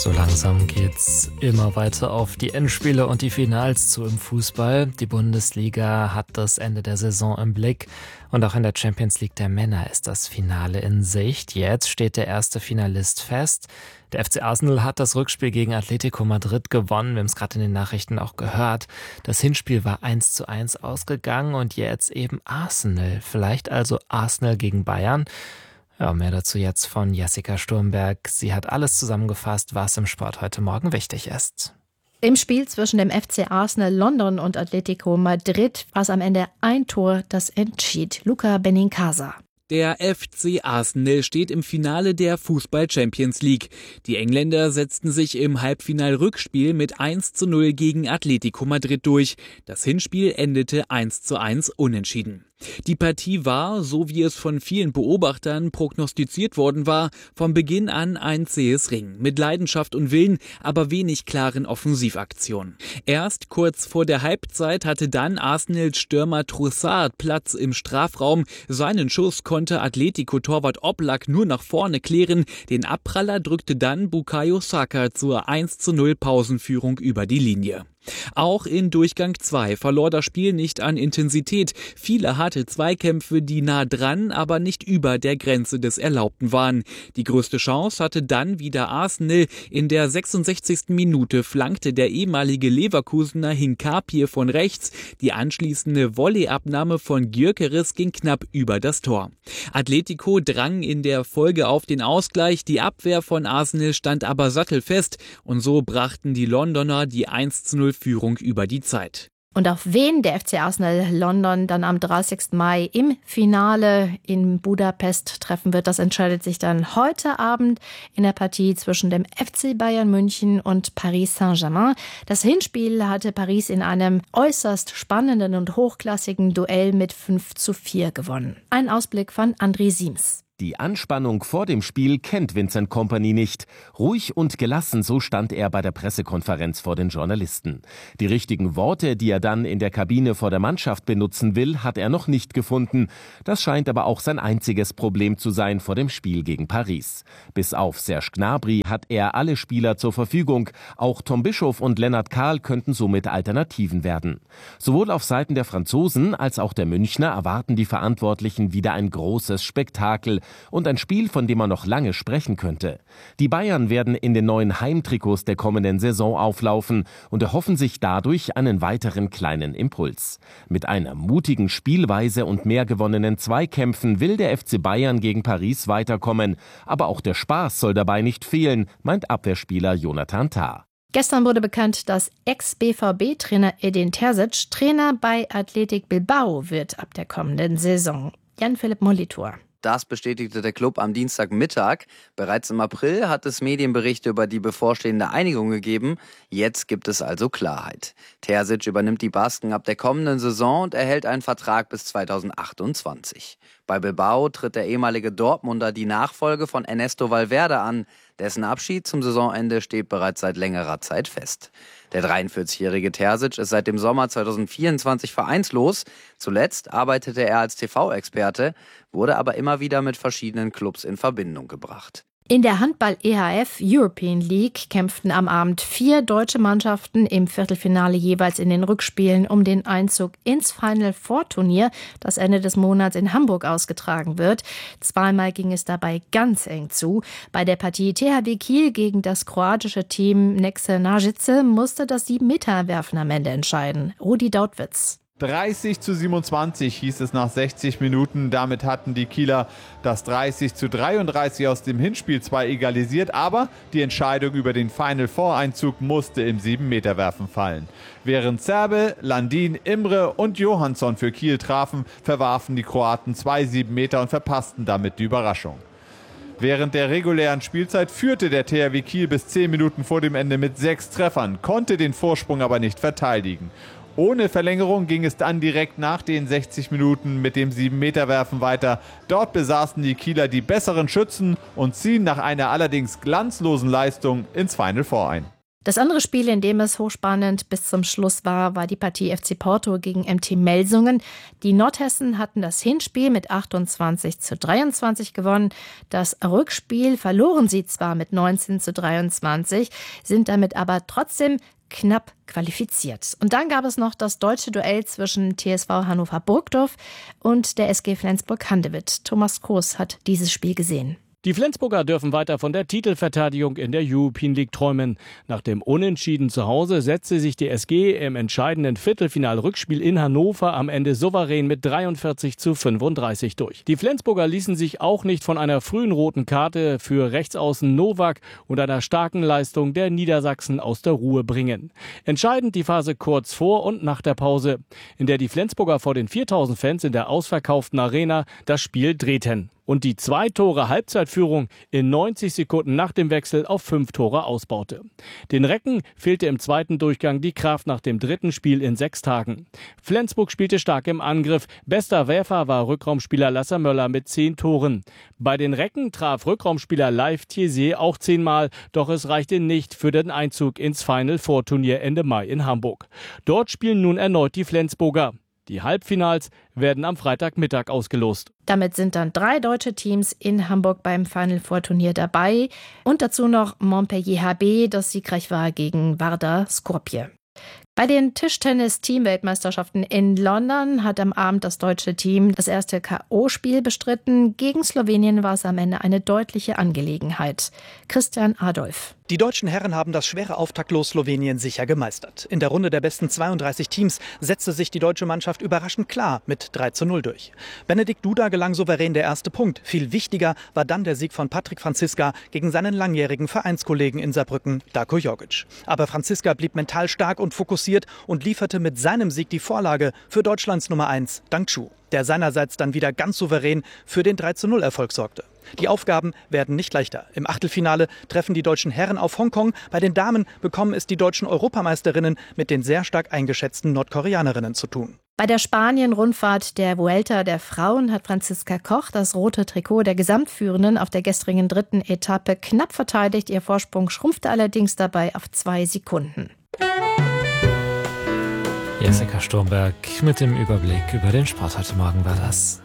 So langsam geht's immer weiter auf die Endspiele und die Finals zu im Fußball. Die Bundesliga hat das Ende der Saison im Blick und auch in der Champions League der Männer ist das Finale in Sicht. Jetzt steht der erste Finalist fest. Der FC Arsenal hat das Rückspiel gegen Atletico Madrid gewonnen. Wir haben es gerade in den Nachrichten auch gehört. Das Hinspiel war 1:1 ausgegangen und jetzt eben Arsenal. Vielleicht also Arsenal gegen Bayern. Ja, mehr dazu jetzt von Jessica Sturmberg. Sie hat alles zusammengefasst, was im Sport heute Morgen wichtig ist. Im Spiel zwischen dem FC Arsenal London und Atletico Madrid war es am Ende ein Tor, das entschied. Luca Benincasa. Der FC Arsenal steht im Finale der Fußball-Champions League. Die Engländer setzten sich im Halbfinal-Rückspiel mit 1:0 gegen Atletico Madrid durch. Das Hinspiel endete 1:1 unentschieden. Die Partie war, so wie es von vielen Beobachtern prognostiziert worden war, von Beginn an ein zähes Ringen. Mit Leidenschaft und Willen, aber wenig klaren Offensivaktionen. Erst kurz vor der Halbzeit hatte dann Arsenals Stürmer Trossard Platz im Strafraum. Seinen Schuss konnte Atletico-Torwart Oblak nur nach vorne klären. Den Abpraller drückte dann Bukayo Saka zur 1:0 Pausenführung über die Linie. Auch in Durchgang 2 verlor das Spiel nicht an Intensität. Viele harte Zweikämpfe, die nah dran, aber nicht über der Grenze des Erlaubten waren. Die größte Chance hatte dann wieder Arsenal. In der 66. Minute flankte der ehemalige Leverkusener Hinkapie von rechts. Die anschließende Volleyabnahme von Gyökeres ging knapp über das Tor. Atletico drang in der Folge auf den Ausgleich. Die Abwehr von Arsenal stand aber sattelfest. Und so brachten die Londoner die 1:0 Führung über die Zeit. Und auf wen der FC Arsenal London dann am 30. Mai im Finale in Budapest treffen wird, das entscheidet sich dann heute Abend in der Partie zwischen dem FC Bayern München und Paris Saint-Germain. Das Hinspiel hatte Paris in einem äußerst spannenden und hochklassigen Duell mit 5:4 gewonnen. Ein Ausblick von André Siems. Die Anspannung vor dem Spiel kennt Vincent Kompany nicht. Ruhig und gelassen, so stand er bei der Pressekonferenz vor den Journalisten. Die richtigen Worte, die er dann in der Kabine vor der Mannschaft benutzen will, hat er noch nicht gefunden. Das scheint aber auch sein einziges Problem zu sein vor dem Spiel gegen Paris. Bis auf Serge Gnabry hat er alle Spieler zur Verfügung. Auch Tom Bischof und Lennart Kahl könnten somit Alternativen werden. Sowohl auf Seiten der Franzosen als auch der Münchner erwarten die Verantwortlichen wieder ein großes Spektakel und ein Spiel, von dem man noch lange sprechen könnte. Die Bayern werden in den neuen Heimtrikots der kommenden Saison auflaufen und erhoffen sich dadurch einen weiteren kleinen Impuls. Mit einer mutigen Spielweise und mehr gewonnenen Zweikämpfen will der FC Bayern gegen Paris weiterkommen. Aber auch der Spaß soll dabei nicht fehlen, meint Abwehrspieler Jonathan Tah. Gestern wurde bekannt, dass Ex-BVB-Trainer Edin Terzic Trainer bei Athletic Bilbao wird ab der kommenden Saison. Jan-Philipp Molitor. Das bestätigte der Club am Dienstagmittag. Bereits im April hat es Medienberichte über die bevorstehende Einigung gegeben. Jetzt gibt es also Klarheit. Terzic übernimmt die Basken ab der kommenden Saison und erhält einen Vertrag bis 2028. Bei Bilbao tritt der ehemalige Dortmunder die Nachfolge von Ernesto Valverde an. Dessen Abschied zum Saisonende steht bereits seit längerer Zeit fest. Der 43-jährige Terzic ist seit dem Sommer 2024 vereinslos. Zuletzt arbeitete er als TV-Experte, wurde aber immer wieder mit verschiedenen Clubs in Verbindung gebracht. In der Handball-EHF European League kämpften am Abend 4 deutsche Mannschaften im Viertelfinale jeweils in den Rückspielen um den Einzug ins Final-Four-Turnier, das Ende des Monats in Hamburg ausgetragen wird. Zweimal ging es dabei ganz eng zu. Bei der Partie THW Kiel gegen das kroatische Team Nexe Nažice musste das 7-Meter-Werfen am Ende entscheiden. Rudi Dautwitz. 30:27 hieß es nach 60 Minuten. Damit hatten die Kieler das 30:33 aus dem Hinspiel zwar egalisiert, aber die Entscheidung über den Final-Four-Einzug musste im 7-Meter-Werfen fallen. Während Zerbe, Landin, Imre und Johansson für Kiel trafen, verwarfen die Kroaten 2 7-Meter und verpassten damit die Überraschung. Während der regulären Spielzeit führte der THW Kiel bis 10 Minuten vor dem Ende mit 6 Treffern, konnte den Vorsprung aber nicht verteidigen. Ohne Verlängerung ging es dann direkt nach den 60 Minuten mit dem 7-Meter-Werfen weiter. Dort besaßen die Kieler die besseren Schützen und ziehen nach einer allerdings glanzlosen Leistung ins Final Four ein. Das andere Spiel, in dem es hochspannend bis zum Schluss war die Partie FC Porto gegen MT Melsungen. Die Nordhessen hatten das Hinspiel mit 28:23 gewonnen. Das Rückspiel verloren sie zwar mit 19:23, sind damit aber trotzdem knapp qualifiziert. Und dann gab es noch das deutsche Duell zwischen TSV Hannover Burgdorf und der SG Flensburg-Handewitt. Thomas Kroos hat dieses Spiel gesehen. Die Flensburger dürfen weiter von der Titelverteidigung in der European League träumen. Nach dem Unentschieden zu Hause setzte sich die SG im entscheidenden Viertelfinal-Rückspiel in Hannover am Ende souverän mit 43:35 durch. Die Flensburger ließen sich auch nicht von einer frühen roten Karte für Rechtsaußen Nowak und einer starken Leistung der Niedersachsen aus der Ruhe bringen. Entscheidend die Phase kurz vor und nach der Pause, in der die Flensburger vor den 4000 Fans in der ausverkauften Arena das Spiel drehten und die 2 Tore Halbzeitführung in 90 Sekunden nach dem Wechsel auf 5 Tore ausbaute. Den Recken fehlte im zweiten Durchgang die Kraft nach dem dritten Spiel in 6 Tagen. Flensburg spielte stark im Angriff. Bester Werfer war Rückraumspieler Lasse Möller mit 10 Toren. Bei den Recken traf Rückraumspieler Leif Thiesé auch 10-mal, doch es reichte nicht für den Einzug ins Final Four Turnier Ende Mai in Hamburg. Dort spielen nun erneut die Flensburger. Die Halbfinals werden am Freitagmittag ausgelost. Damit sind dann 3 deutsche Teams in Hamburg beim Final Four Turnier dabei und dazu noch Montpellier HB, das siegreich war gegen Vardar Skopje. Bei den Tischtennis-Teamweltmeisterschaften in London hat am Abend das deutsche Team das erste K.O.-Spiel bestritten. Gegen Slowenien war es am Ende eine deutliche Angelegenheit. Christian Adolf. Die deutschen Herren haben das schwere Auftaktlos Slowenien sicher gemeistert. In der Runde der besten 32 Teams setzte sich die deutsche Mannschaft überraschend klar mit 3:0 durch. Benedikt Duda gelang souverän der erste Punkt. Viel wichtiger war dann der Sieg von Patrik Franziska gegen seinen langjährigen Vereinskollegen in Saarbrücken, Darko Jorgic. Aber Franziska blieb mental stark und fokussiert und lieferte mit seinem Sieg die Vorlage für Deutschlands Nummer 1, Dang Chu, der seinerseits dann wieder ganz souverän für den 3:0-Erfolg sorgte. Die Aufgaben werden nicht leichter. Im Achtelfinale treffen die deutschen Herren auf Hongkong. Bei den Damen bekommen es die deutschen Europameisterinnen mit den sehr stark eingeschätzten Nordkoreanerinnen zu tun. Bei der Spanien-Rundfahrt der Vuelta der Frauen hat Franziska Koch das rote Trikot der Gesamtführenden auf der gestrigen 3. Etappe knapp verteidigt. Ihr Vorsprung schrumpfte allerdings dabei auf 2 Sekunden. Jessica Sturmberg mit dem Überblick über den Sport heute Morgen war das.